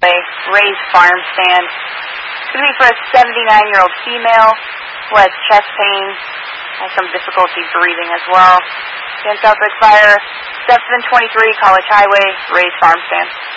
Raised farm stand. It's going to be for a 79-year-old female who has chest pain, has some difficulty breathing as well. Again, Southwick Fire, 723 College Highway, Raised farm stand.